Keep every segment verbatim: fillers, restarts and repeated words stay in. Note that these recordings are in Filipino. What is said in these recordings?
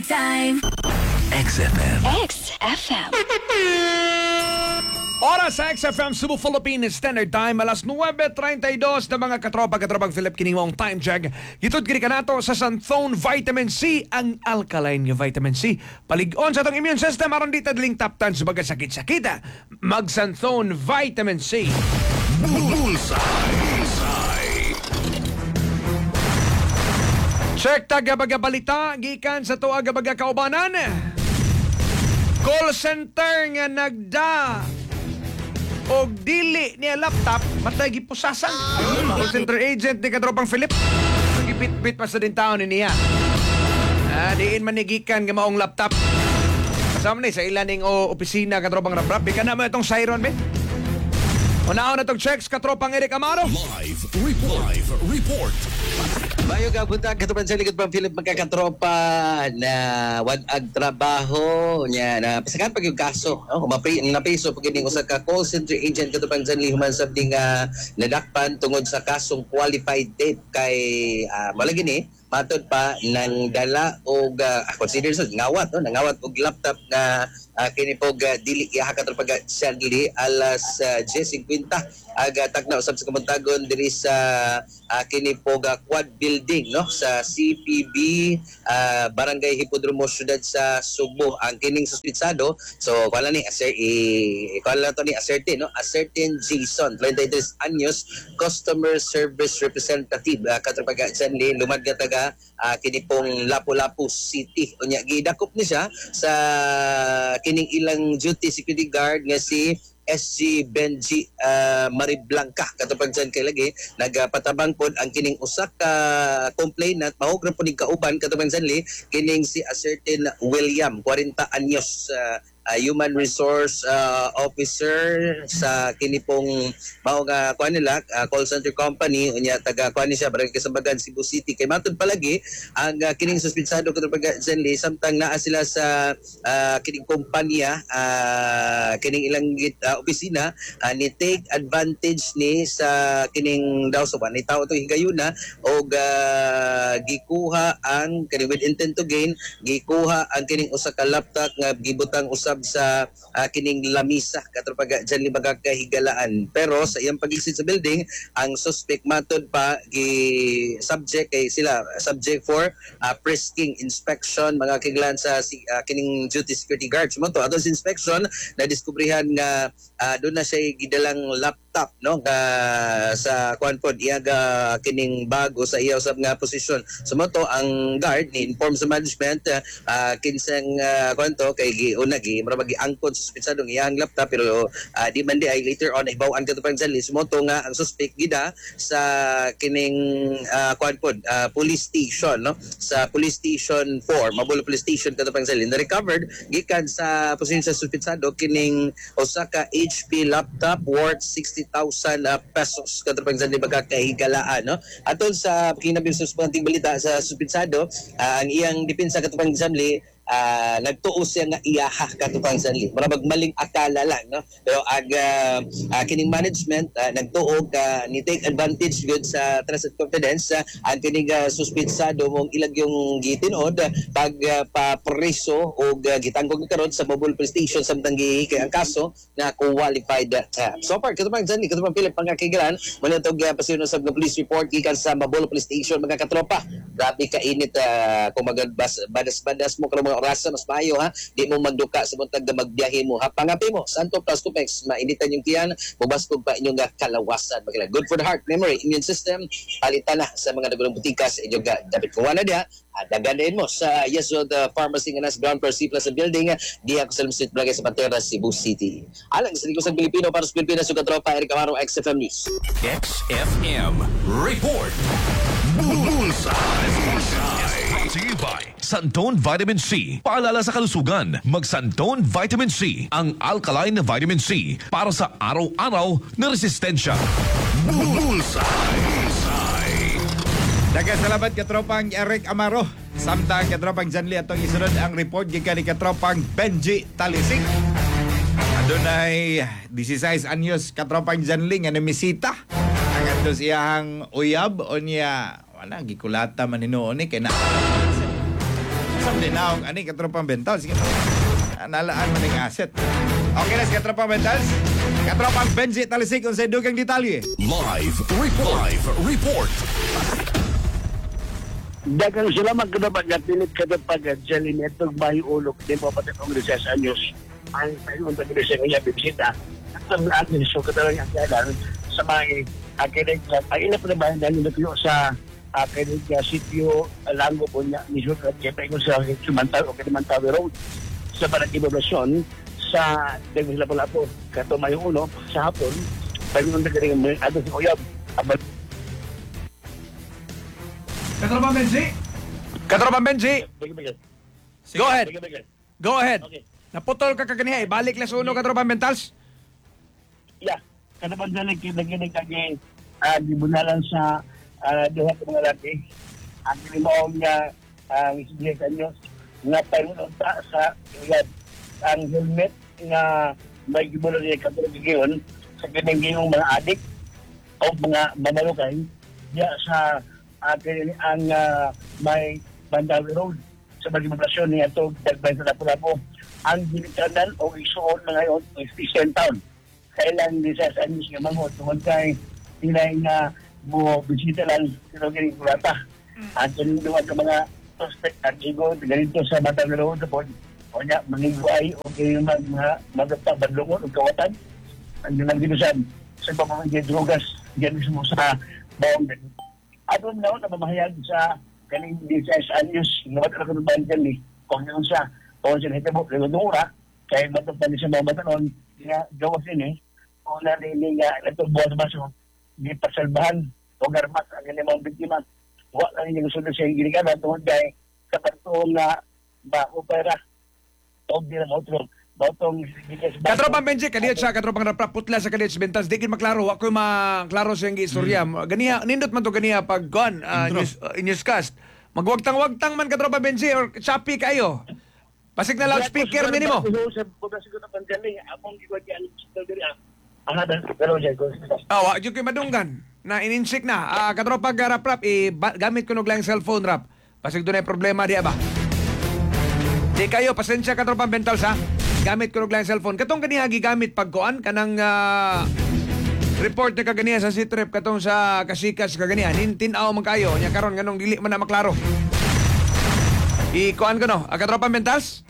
Time. X F M. X F M. Oras sa X F M Cebu Philippines Standard Time alas nuwebe treinta y dos na mga katropa katropang Philip kinimong time check. Gitud kini kanato sa Santhone Vitamin C, ang alkaline nga vitamin C. Palig-on sa atong immune system aron di tadling taptan sa mga sakit-sakit. Mag Santhone Vitamin C. Bullseye. Check tagabaga balita gikan sa tuwa gabaga kaubanan. Call center nga nagda og dili niya laptop matay gipusasan. Call center agent ni katropang Philip. Gipit-bit pa sa din taon niya. Ah, diin manigikan nga maong laptop. Kasama ni sa ilaning o opisina katropang rap-rap. Ika na mo itong siren, be. Unaon na itong checks katropang Eric Amaro. Live report. Live report. Bayo ka punta katupan sa likod pang Philip magkakatropa na wag ag trabaho nya na pasakan pag yung kaso no mapi napiso pag ining usa ka call center agent katupan sa human something nga nadakpan tungod sa kasong qualified tape kay uh, malagi ni matod pa nang dala og uh, consider so ngawat no nangawat og laptop na uh, kini pog uh, dili iya katropa sa dili alas uh, ten fifty aga tagna usab sa kamuntagon diri sa uh, kini pog uh, quad building no sa C P B uh, Barangay Hipodromo Syudad sa Subo ang kining suspitsado so wala ni aser i wala to ni aserte no a certain Jason twenty-three anyos customer service representative uh, katropaga sanli lumad nga taga uh, kini pong Lapu-Lapu City unya gidakop ni siya sa kining ilang duty security guard nga si S G Benji uh, Mariblanca katupag dyan kay lagi nagpatabang pod ang kining usa ka complainant mahugra po ni kauban katupag dyan li kining si a certain William forty anyos uh, uh, human resource uh, officer sa kini pong mao nga kuan nila uh, call center company unya taga kuan ni siya barangay Kasambagan Cebu City kay matud palagi ang uh, kining suspensado katupag dyan li samtang naa sila sa uh, kining kompanya uh, kining ilang uh, opisina uh, ni take advantage ni sa kining daw sa so, ni tao to higayuna og uh, gikuha ang kining with intent to gain gikuha ang kining usa ka laptop nga gibutang usab sa uh, kining lamisa katropag dyan libaga kahigalaan pero sa iyang pag-exit sa building ang suspect matod pa gi subject kay sila subject for uh, frisking inspection mga kiglan sa uh, kining duty security guards mo to atos inspection na diskubrihan nga uh, doon na siya gidalang laptop no ka sa kuan pod iyaga kining bago sa iya usab nga posisyon so mo to ang guard ni inform sa management uh, kinsang uh, kuan to kay giuna gi mura gi-angkon sa suspensado ng iyang laptop pero uh, di man di ay later on ibaw-an katupang sa list mo to nga ang suspect gida sa kining uh, kuan pod uh, police station no sa police station four Mabulo Police Station katupang sa list na recovered gikan sa posisyon sa suspensado kining Osaka H P laptop worth sixty thousand uh, pesos katupang sa libaga kahigalaan no atol sa kinabing suspenting balita sa suspensado uh, ang iyang depensa katupang examli Uh, nagtuos siya nga iyaha katupang sanli marabag maling akala lang no pero ag uh, uh, kining management uh, nagtuog uh, ni take advantage good sa trust and confidence uh, ang kining uh, suspensado mong ilag yung gitinod uh, pag uh, papreso o uh, gitanggog karon sa Mobile Police Station samtang gi kay ang kaso na qualified uh, so far katupang sanli katupang Philip pangkakigalan manatog uh, pasyon sa police report gikan sa Mobile Police Station mga katropa grabe ka init uh, kung magbas badas-badas mo karon mga orasa mas maayo ha di mo magduka sa buntag na magbiyahe mo ha pangapi mo Santo Plus Copex mainitan yung tiyan mubaskog pa inyong kalawasan magila good for the heart memory immune system palitan na sa mga nagulong butika sa inyong dapat kuha na diya at daganayin mo sa Yesod uh, Pharmacy nga nas ground floor C plus sa building di ako sa Street Blagay sa Pantera Cebu City alang sa likod sa Pilipino para sa Pilipinas sugat tropa Eric Amaro X F M News X F M report. Bullseye. Bullseye. Brought to you by Santhone Vitamin C. Paalala sa kalusugan, mag Santhone Vitamin C, ang alkaline na vitamin C para sa araw-araw na resistensya. Bullseye. Bullseye. Daga salamat katropang Eric Amaro. Samtang katropang Janli atong isunod ang report gikan ni katropang Benji Talisik. Adunay sixteen anyos katropang Janli nga namisita. Ang ato siyang uyab o niya wala gikulata man hinuon ni kay na Sa linaw, ani katropang Bentals. Nalaan man ng asset. Okay na, katropang Bentals. Katropang Benji Talisik kung sa dugang detalye. Live report. Live report. Dagang salamat ka dapat nga pilit ka dapat nga dyan netong bahay ulog din mo pati kong recess anyos ang tayo ang pag-ibig nga bibisita at ang atin so katalang ang kailan sa mga akinig ang ina pa naman dahil napiyo sa akinig sitio Lango po niya ni Jun at kaya ko sa Sumantaw o Kalimantaw Road sa parang ibabasyon sa Dagang sila pala po kato may uno sa hapon tayo nung nagaling may ato si Uyab abad Katropang Benji? Katropang Benji? Go ahead. Go ahead. Okay. Naputol ka kaganiha. Ibalik lang sa uno, Katropang Mentals. Yeah. Kada pa dyan nagkinig kagi di bunalan sa uh, duha ka mga laki. Ang kinimaong nga ang uh, isibigay sa inyo nga tayo ta sa yun, ang helmet nga may gibulan niya katulad giyon sa kinigingong mga adik o mga mamalukay diya sa atin uh, ang uh, may Bandawi Road sa Bagibablasyon niya ito dagbay sa Lapu-Lapu ang ginikanan o isuon na ngayon o station town kailan di sa anis nga manghot tungkol kay tinay nga mo bisita lang sino ganing kurata at kininduan ka mga suspect at igo ganito sa Bandawi Road po o niya manigway o ganyan mga magata badlungon o kawatan ang ginang ginusan sa pamamagay drogas yan mismo sa bawang ato na na mamahayag sa kaning disease anyos naman ako ng bayan dyan eh kung yun siya kung siya hitabo kaya dumura kaya matapang siya mga matanon nga gawas yun eh kung nalili nga ito buwan naman so di pasalbahan o garmat ang ganyan mga biktima wala lang yung sunod siya yung ginigana tungkol kay kapatong na bako pera o di na mautro Bautong Katropang Benji, kaniyot siya, katropang raputla sa kaniyot sa Bentals. Di kin maklaro, ako yung maklaro sa yung istorya. Hmm. Ganiha, nindot man to ganiha pag gone, uh, news, uh, newscast. Magwagtang-wagtang man katropang Benji or choppy kayo. Pasig na loudspeaker minimo. Oh, wag yung madunggan. Na ininsik na. Uh, katropang rap-rap, eh, gamit ko nung lang cellphone rap. Pasig doon ay problema diya ba? Di kayo, pasensya katropang Bentals ha. Gamit ko lang cellphone. Katong ganiha gigamit pagkuan kanang uh, report na kaganiha sa Citrep katong sa Kasikas kaganiha. Nintinaw man kayo nya karon nganong dili man na maklaro. I-kuan ko no. Katropang Mentals?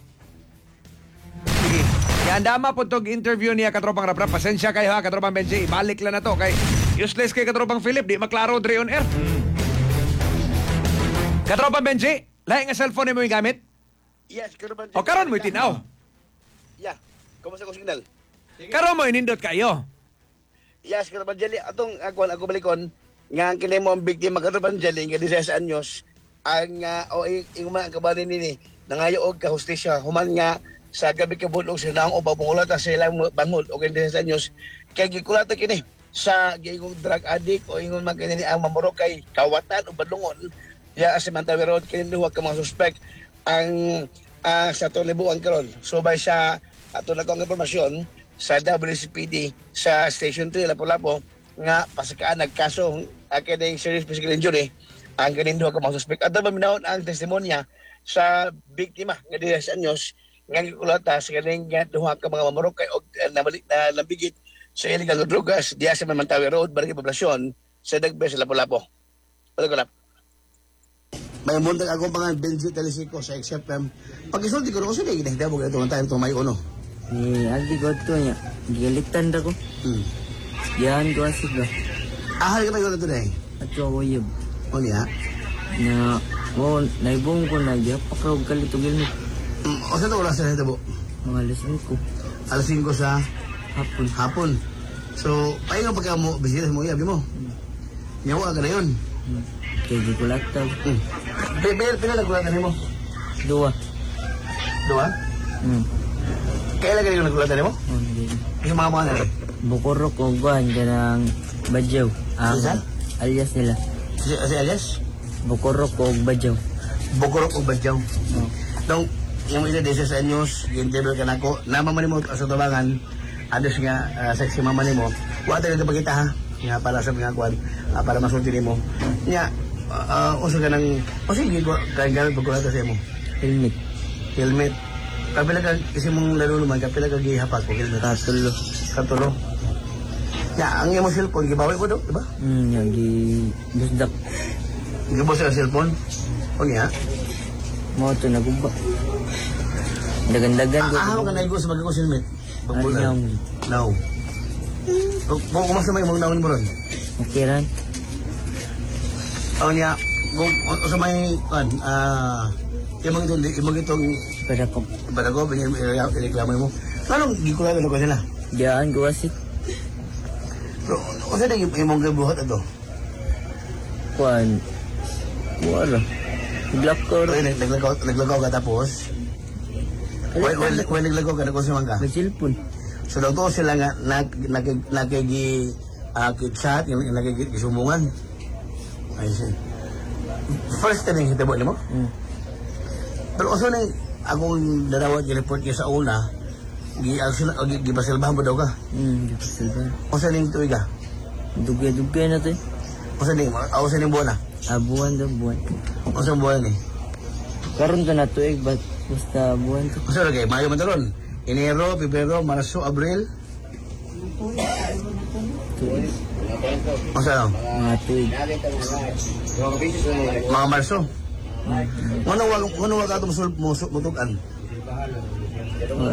Sige. Yan dama po tog interview niya katropang rap-rap. Pasensya kayo ha katropang Benji. Balik lang na to kay useless kay katropang Philip di maklaro dre on air. Katropang Benji, lahi nga cellphone mo i-gamit? Yes, karon O karon mo itinaw. Yeah, kumusta ko signal? Karon mo inindot kayo. Yes, karon Jali atong ako ako balikon nga ang kinay mo ang biktima karon Jali nga disease anyos ang uh, o ing mga kabanin nini nangayo og ka hustisya human nga sa gabi ka bulog sa naong upa pangulata sa ilang bangol og disease anyos kay gikulata kini sa giingong drug addict o ingon man kini ang mamurok kay kawatan o badlungon ya sa Mantawi Road kini duha ka mga suspect ang uh, sa tulibuan karon subay sa ato na kong informasyon sa W C P D sa Station three Lapu-Lapu nga pasakaan nagkaso akining serious physical injury ang kanin duha ka mga suspect. At maminahon ang testimonya sa biktima nga diez anyos nga gikulata sa kaning duha ka mga mamurok kay og uh, nabalik na nabigit sa illegal na drugas diya sa Mantawi Road, Barangay Poblasyon sa Dagbe sa Lapu-Lapu. Wala ko na. May muntag ako pa nga Benji Talisiko sa X F M. Pag isulti ko rin ko sila, ginahida mo ganito ang tayo itong may uno. Ni agi ko to niya. Giliktan da ko. Hmm. Yan ko asig ba. Ahal ka tayo na ito na eh. At ko uyab. O niya? Na mo naibong ko na diya pakraw kalito gilmi. Mm, o saan ito oras na ito po? Mga alas ko. Alas singko sa Hapon. hapon. So, payo nga pagka mo, bisita mo uyab, di mo? Hmm. Nyawa ka na yun. Hmm. Kaya di ko lataw. Hmm. Pila pila nagkulatan mo? Dua. Dua? Hmm. Kailan ka nagkulatan mo? Oh, hindi. Yung mga mga nito? Bukurok o guwan ka ng Badyaw. Ang Saan? alias nila. Si, si alias? Bukurok o Badyaw. Bukurok o Badyaw. Oh. Dong, yung isa deses anyos, gintibil ka na ko, namaman mo sa tubangan, ados nga, uh, sexy mama ni mo, wala tayo pagkita ha, nga para sa mga kwan, uh, para masulti ni mo. Nga, uh, uh, uso ka ng, o sige, kaya gamit pagkulata sa mo. Helmet. Helmet. Kapila ka, kasi mong laro naman, kapila ka gihapak ko helmet. Katulo. Katulo. Ya, ang imo cellphone, gibawi ko do, di ba? Hmm, nga, gi... Busdak. Gibos sa cellphone. O niya? Mo ito naguba. Dagan-dagan. Ah, ah, ka na igos, mag-igos helmet. Ano Pagbulan. niya? Now. Kung kung kumasa may mong naon mo ron. Okay ran. O niya, kung kung sa may, kan, ah, imong itong, imong itong, Pada ko. pada ko, inireklamo mo. Anong gikulala na ko sila? Diyan, gawasit. Pero, o saan yung imong gibuhat ito? Kuan. Wala. Blackor. Ay, nag- naglagaw, naglagaw ka tapos? Well, well, well, naglagaw ka, nagkonsuman ka? May cellphone. So, daw to sila nga, nag, nag, nakigi, uh, chat, yung nakigisumbungan. Ay, see. First time yung hitabo mo? Hmm. Pero also na, akong darawat yung report niya sa una, gi-action, o gi-basilbahan mo daw ka. Hmm, di pa sila. O saan yung tuwi ka? Dugay-dugay na to eh. O saan yung, o saan yung buwan na? Ah, buwan daw, buwan. O saan buwan eh? Karon ka na to eh, but basta buwan to. O saan lagay? Mayo man talon. Enero, Pebrero, Marso, Abril. Tuig. O saan? Mga tuig. Mga Marso. Ano wag ano wag ato musul mutukan?